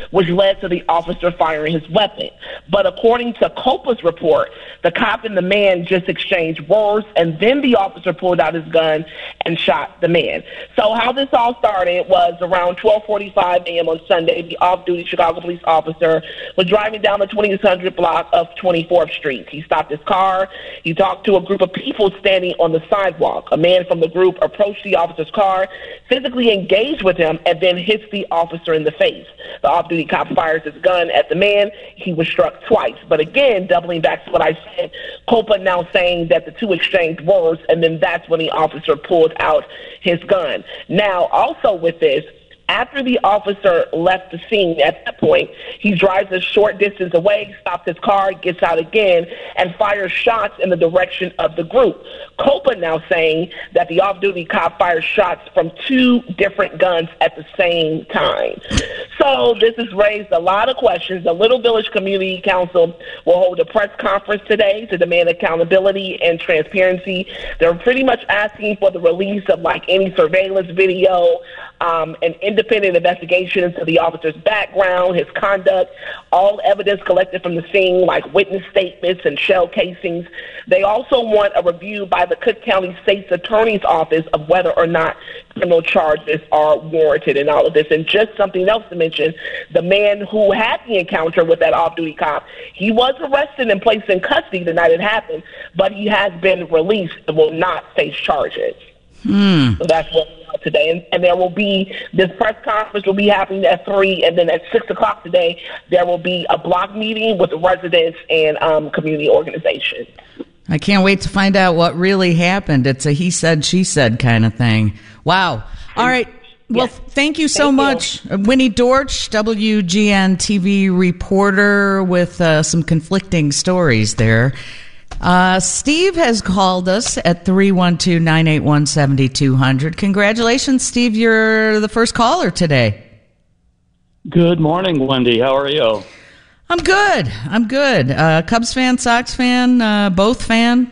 which led to the officer firing his weapon. But according to Copa's report, the cop and the man just exchanged words, and then the officer pulled out his gun and shot the man. So how this all started was around 12:45 a.m. on Sunday. The off-duty Chicago police officer was driving down the 2600 block of 24th Street. He stopped his car. He talked to a group of people standing on the sidewalk. A man from the group approached the officer's car, physically engaged with him, and then hits the officer in the face. The off-duty cop fires his gun at the man. He was struck twice. But again, doubling back to what I said, Copa now saying that the two exchanged words, and then that's when the officer pulled out his gun. Now, also with this, after the officer left the scene at that point, he drives a short distance away, stops his car, gets out again, and fires shots in the direction of the group. Copa now saying that the off-duty cop fired shots from two different guns at the same time. So this has raised a lot of questions. The Little Village Community Council will hold a press conference today to demand accountability and transparency. They're pretty much asking for the release of any surveillance video, an independent investigation into the officer's background, his conduct, all evidence collected from the scene, like witness statements and shell casings. They also want a review by the Cook County State's Attorney's Office of whether or not criminal charges are warranted in all of this. And just something else to mention, the man who had the encounter with that off-duty cop, he was arrested and placed in custody the night it happened, but he has been released and will not face charges. So that's what we are today. And there will be, this press conference will be happening at 3, and then at 6 o'clock today, there will be a block meeting with the residents and community organizations. I can't wait to find out what really happened. It's a he said, she said kind of thing. Wow. All right. Well, thank you so much. Winnie Dortch, WGN TV reporter with some conflicting stories there. Steve has called us at 312-981-7200. Congratulations, Steve. You're the first caller today. Good morning, Wendy. How are you? I'm good. Cubs fan, Sox fan, both fan?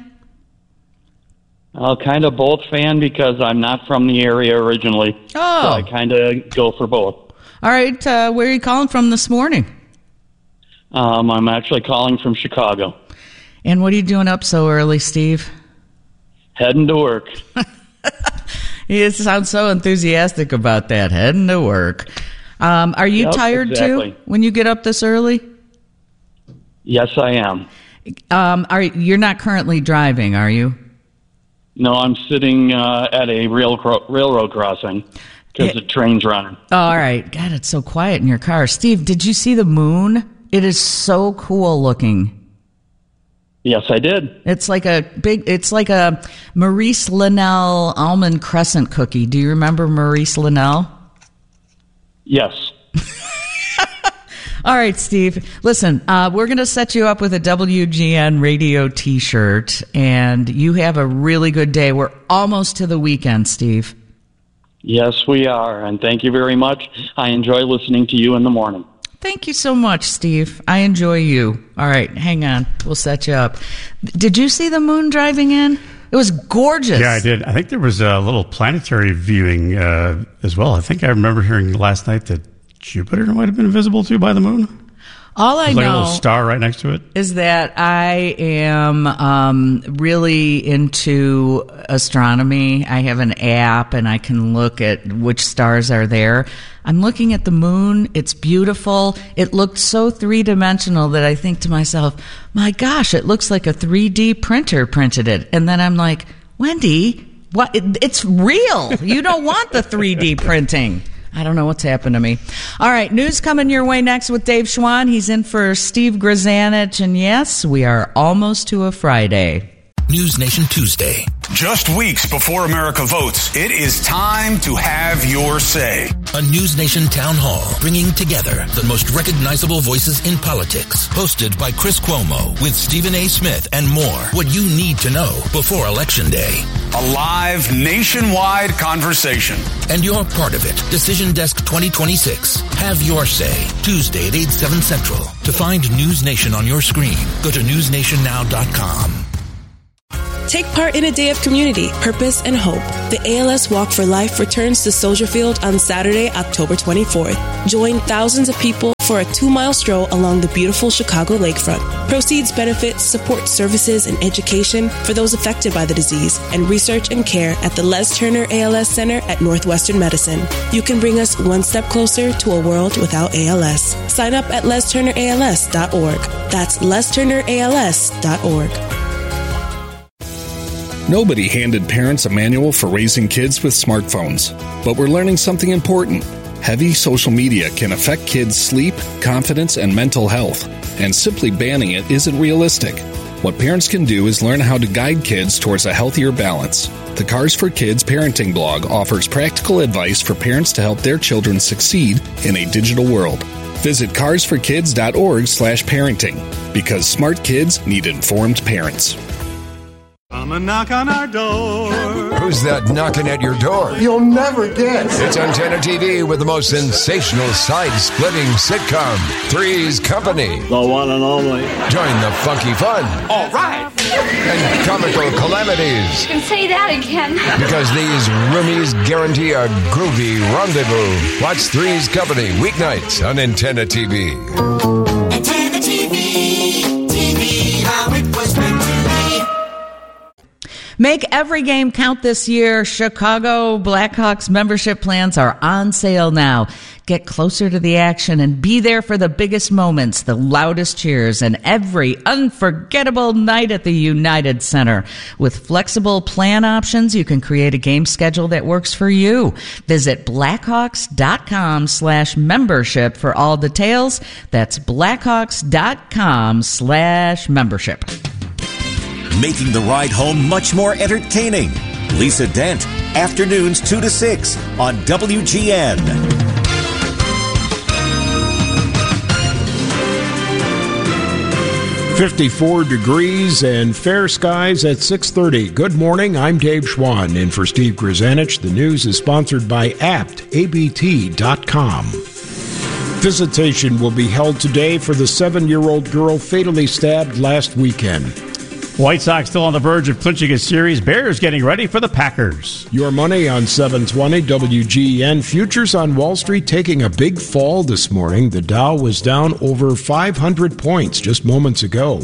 Kind of both fan because I'm not from the area originally. Oh. So I kind of go for both. All right. Where are you calling from this morning? I'm actually calling from Chicago. And what are you doing up so early, Steve? Heading to work. You sound so enthusiastic about that, heading to work. Are you tired too when you get up this early? Yes, I am. You're not currently driving, are you? No, I'm sitting at a railroad crossing because the train's running. Oh, all right. God, it's so quiet in your car. Steve, did you see the moon? It is so cool looking. Yes, I did. It's like a Maurice Linnell almond crescent cookie. Do you remember Maurice Linnell? Yes. All right, Steve. Listen, we're going to set you up with a WGN radio T-shirt, and you have a really good day. We're almost to the weekend, Steve. Yes, we are, and thank you very much. I enjoy listening to you in the morning. Thank you so much, Steve. I enjoy you. All right, hang on. We'll set you up. Did you see the moon driving in? It was gorgeous. Yeah, I did. I think there was a little planetary viewing as well. I think I remember hearing last night that Jupiter might have been visible too by the moon. All I know, like a little star right next to it, is that I am really into astronomy. I have an app, and I can look at which stars are there. I'm looking at the moon. It's beautiful. It looked so three-dimensional that I think to myself, my gosh, it looks like a 3D printer printed it. And then I'm like, Wendy, what? It's real. You don't want the 3D printing. I don't know what's happened to me. All right, news coming your way next with Dave Schwann. He's in for Steve Grzanich. And yes, we are almost to a Friday. News Nation Tuesday. Just weeks before America votes, it is time to have your say. A News Nation town hall bringing together the most recognizable voices in politics. Hosted by Chris Cuomo with Stephen A. Smith and more. What you need to know before Election Day. A live nationwide conversation. And you're part of it. Decision Desk 2026. Have your say. Tuesday at 8/7 Central. To find News Nation on your screen, go to newsnationnow.com. Take part in a day of community, purpose, and hope. The ALS Walk for Life returns to Soldier Field on Saturday, October 24th. Join thousands of people for a 2-mile stroll along the beautiful Chicago lakefront. Proceeds benefit support services and education for those affected by the disease and research and care at the Les Turner ALS Center at Northwestern Medicine. You can bring us one step closer to a world without ALS. Sign up at lesturnерals.org. That's lesturnерals.org. Nobody handed parents a manual for raising kids with smartphones, but we're learning something important. Heavy social media can affect kids' sleep, confidence, and mental health, and simply banning it isn't realistic. What parents can do is learn how to guide kids towards a healthier balance. The Cars for Kids parenting blog offers practical advice for parents to help their children succeed in a digital world. Visit carsforkids.org/parenting, because smart kids need informed parents. Come and knock on our door. Who's that knocking at your door? You'll never guess. It's Antenna TV with the most sensational side-splitting sitcom, Three's Company. The one and only. Join the funky fun. All right. And comical calamities. You can say that again. Because these roomies guarantee a groovy rendezvous. Watch Three's Company weeknights on Antenna TV. Antenna TV, TV, how it was meant to be. Make every game count this year. Chicago Blackhawks membership plans are on sale now. Get closer to the action and be there for the biggest moments, the loudest cheers, and every unforgettable night at the United Center. With flexible plan options, you can create a game schedule that works for you. Visit Blackhawks.com/membership for all details. That's Blackhawks.com/membership. Making the ride home much more entertaining. Lisa Dent, afternoons 2 to 6 on WGN. 54 degrees and fair skies at 6:30. Good morning, I'm Dave Schwann. In for Steve Grzanich, the news is sponsored by ABT.com. Visitation will be held today for the 7-year-old girl fatally stabbed last weekend. White Sox still on the verge of clinching a series. Bears getting ready for the Packers. Your money on 720 WGN. Futures on Wall Street taking a big fall this morning. The Dow was down over 500 points just moments ago.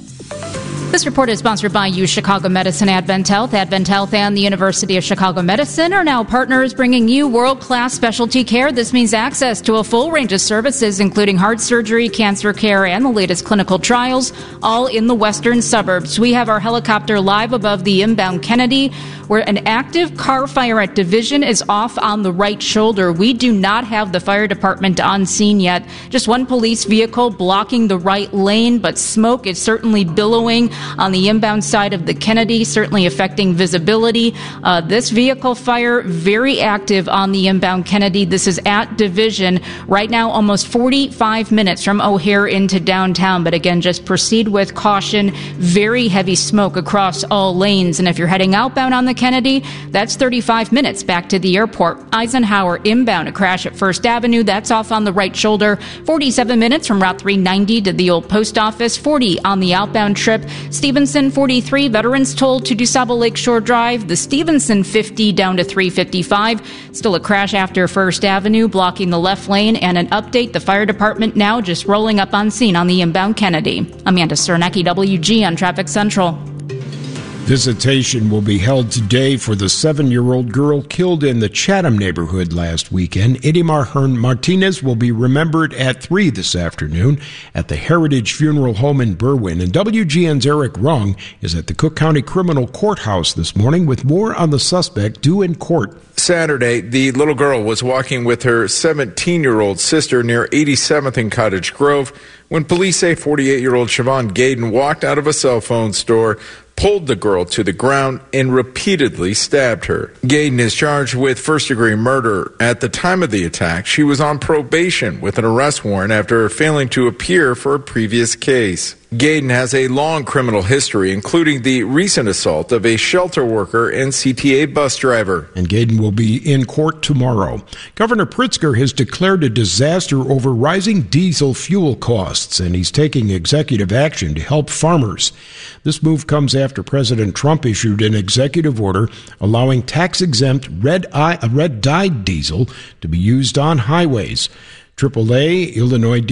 This report is sponsored by U Chicago Medicine Advent Health. Advent Health and the University of Chicago Medicine are now partners bringing you world-class specialty care. This means access to a full range of services, including heart surgery, cancer care, and the latest clinical trials, all in the western suburbs. We have our helicopter live above the inbound Kennedy, where an active car fire at Division is off on the right shoulder. We do not have the fire department on scene yet. Just one police vehicle blocking the right lane, but smoke is certainly billowing on the inbound side of the Kennedy, certainly affecting visibility. This vehicle fire very active on the inbound Kennedy. This is at Division. Right now, almost 45 minutes from O'Hare into downtown. But again, just proceed with caution. Very heavy smoke across all lanes. And if you're heading outbound on the Kennedy, that's 35 minutes back to the airport. Eisenhower inbound, a crash at First Avenue. That's off on the right shoulder. 47 minutes from Route 390 to the old post office. 40 on the outbound trip. Stevenson 43, veterans toll to DuSable Lakeshore Drive. The Stevenson 50 down to 355. Still a crash after First Avenue, blocking the left lane. And an update, the fire department now just rolling up on scene on the inbound Kennedy. Amanda Cernicki, WG on Traffic Central. Visitation will be held today for the 7-year-old girl killed in the Chatham neighborhood last weekend. Idimar Hearn Martinez will be remembered at 3 this afternoon at the Heritage Funeral Home in Berwyn. And WGN's Eric Rung is at the Cook County Criminal Courthouse this morning with more on the suspect due in court. Saturday, the little girl was walking with her 17-year-old sister near 87th and Cottage Grove when police say 48-year-old Siobhan Gaden walked out of a cell phone store, pulled the girl to the ground, and repeatedly stabbed her. Gaden is charged with first-degree murder. At the time of the attack, she was on probation with an arrest warrant after failing to appear for a previous case. Gaden has a long criminal history, including the recent assault of a shelter worker and CTA bus driver. And Gaden will be in court tomorrow. Governor Pritzker has declared a disaster over rising diesel fuel costs, and he's taking executive action to help farmers. This move comes after President Trump issued an executive order allowing tax-exempt red-dyed diesel to be used on highways. AAA Illinois